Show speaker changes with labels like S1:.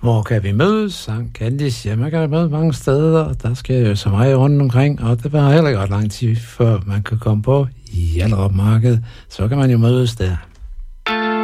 S1: Hvor kan vi mødes? Sang Candice. Ja, man kan mødes mange steder. Der sker jo så meget rundt omkring, og det var heller ikke ret lang tid, før man kan komme på Hjallerup Marked. Så kan man jo mødes der.